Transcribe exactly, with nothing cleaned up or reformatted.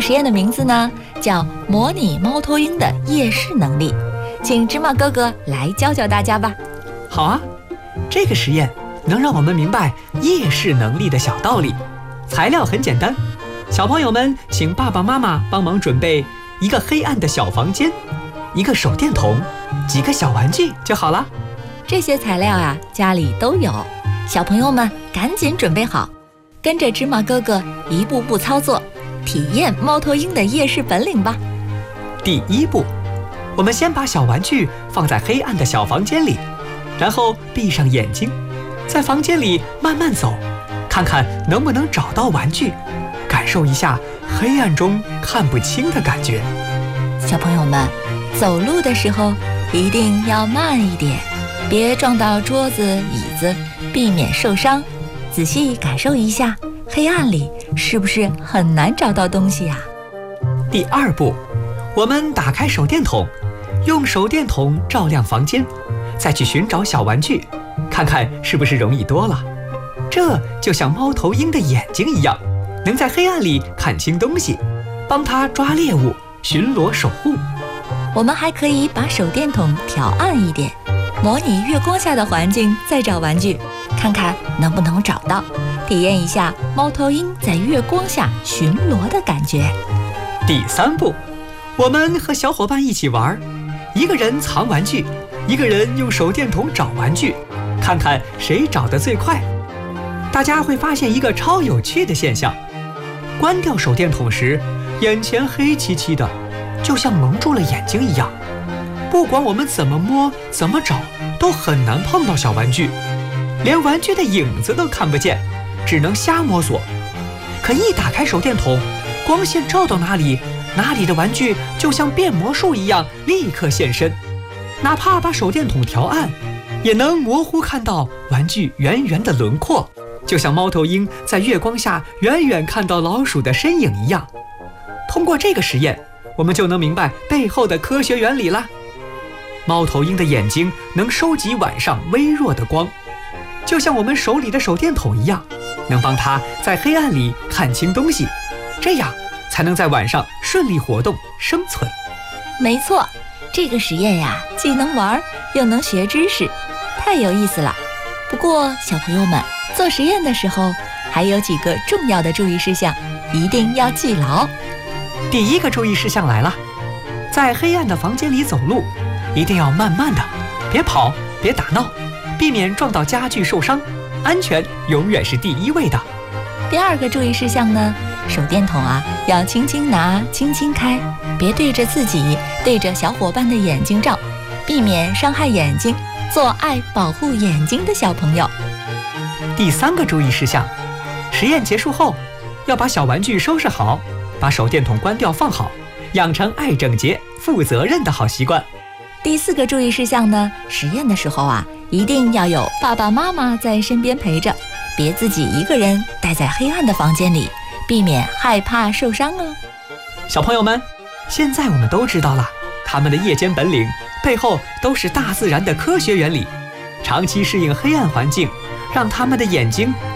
个实验的名字呢，叫模拟猫头鹰的夜视能力。请芝麻哥哥来教教大家吧。 好啊，这个实验能让我们明白夜视能力的小道理。材料很简单，小朋友们请爸爸妈妈帮忙准备一个黑暗的小房间，一个手电筒，几个小玩具就好了。 这些材料啊，家里都有，小朋友们赶紧准备好，跟着芝麻哥哥一步步操作，体验猫头鹰的夜视本领吧。 第一步，我们先把小玩具放在黑暗的小房间里，然后闭上眼睛，在房间里慢慢走，看看能不能找到玩具，感受一下黑暗中看不清的感觉。 小朋友们，走路的时候一定要慢一点，别撞到桌子、椅子，避免受伤。仔细感受一下，黑暗里是不是很难找到东西啊？ 第二步，我们打开手电筒，用手电筒照亮房间，再去寻找小玩具，看看是不是容易多了。这就像猫头鹰的眼睛一样，能在黑暗里看清东西，帮它抓猎物、巡逻守护。 我们还可以把手电筒调暗一点，模拟月光下的环境，再找玩具，看看能不能找到，体验一下猫头鹰在月光下巡逻的感觉。 第三步，我们和小伙伴一起玩，一个人藏玩具，一个人用手电筒找玩具，看看谁找得最快。大家会发现一个超有趣的现象，关掉手电筒时，眼前黑漆漆的，就像蒙住了眼睛一样，不管我们怎么摸怎么找，都很难碰到小玩具，连玩具的影子都看不见，只能瞎摸索。可一打开手电筒，光线照到哪里，哪里的玩具就像变魔术一样立刻现身。哪怕把手电筒调暗，也能模糊看到玩具圆圆的轮廓，就像猫头鹰在月光下远远看到老鼠的身影一样。通过这个实验，我们就能明白背后的科学原理了。猫头鹰的眼睛能收集晚上微弱的光，就像我们手里的手电筒一样，能帮它在黑暗里看清东西，这样才能在晚上顺利活动生存。 没错，这个实验呀，既能玩又能学知识，太有意思了。不过小朋友们做实验的时候，还有几个重要的注意事项，一定要记牢。 第一个注意事项来了，在黑暗的房间里走路，一定要慢慢的，别跑，别打闹，避免撞到家具受伤，安全永远是第一位的。 第二个注意事项呢，手电筒啊要轻轻拿，轻轻开，别对着自己，对着小伙伴的眼睛照，避免伤害眼睛，做爱保护眼睛的小朋友。 第三个注意事项，实验结束后，要把小玩具收拾好，把手电筒关掉放好，养成爱整洁、负责任的好习惯。 第四个注意事项呢，实验的时候啊，一定要有爸爸妈妈在身边陪着，别自己一个人待在黑暗的房间里，避免害怕受伤哦。 小朋友们，现在我们都知道了，他们的夜间本领背后都是大自然的科学原理。长期适应黑暗环境，让他们的眼睛